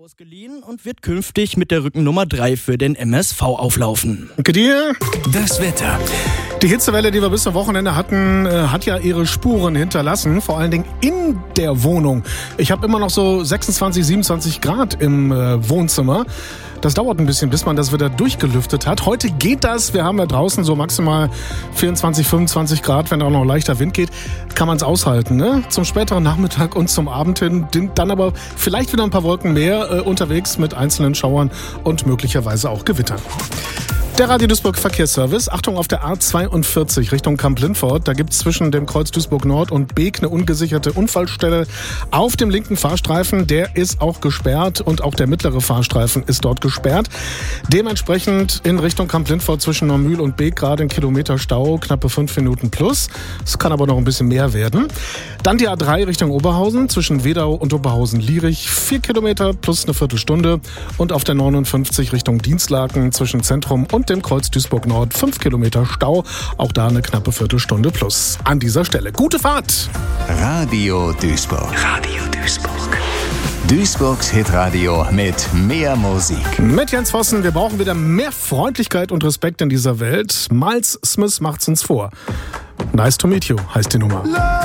ausgeliehen und wird künftig mit der Rückennummer 3 für den MSV auflaufen. Danke dir. Das Wetter. Die Hitzewelle, die wir bis zum Wochenende hatten, hat ja ihre Spuren hinterlassen, vor allen Dingen in der Wohnung. Ich habe immer noch so 26, 27 Grad im Wohnzimmer. Das dauert ein bisschen, bis man das wieder durchgelüftet hat. Heute geht das. Wir haben ja draußen so maximal 24, 25 Grad. Wenn auch noch leichter Wind geht, kann man es aushalten. Ne? Zum späteren Nachmittag und zum Abend hin. Dann aber vielleicht wieder ein paar Wolken mehr unterwegs mit einzelnen Schauern und möglicherweise auch Gewittern. Der Radio Duisburg Verkehrsservice. Achtung auf der A42 Richtung Kamp-Lindfort. Da gibt es zwischen dem Kreuz Duisburg Nord und Beek eine ungesicherte Unfallstelle auf dem linken Fahrstreifen. Der ist auch gesperrt und auch der mittlere Fahrstreifen ist dort gesperrt. Dementsprechend in Richtung Kamp-Lindfort zwischen Normühl und Beek gerade ein Kilometer Stau, knappe 5 Minuten plus. Es kann aber noch ein bisschen mehr werden. Dann die A3 Richtung Oberhausen zwischen Wedau und Oberhausen-Lierich. 4 Kilometer plus eine Viertelstunde. Und auf der 59 Richtung Dienstlaken zwischen Zentrum und dem Kreuz Duisburg Nord 5 Kilometer Stau. Auch da eine knappe Viertelstunde plus. An dieser Stelle. Gute Fahrt! Radio Duisburg. Radio Duisburg. Duisburgs Hitradio mit mehr Musik. Mit Jens Vossen, wir brauchen wieder mehr Freundlichkeit und Respekt in dieser Welt. Miles Smith macht's uns vor. Nice to meet you heißt die Nummer.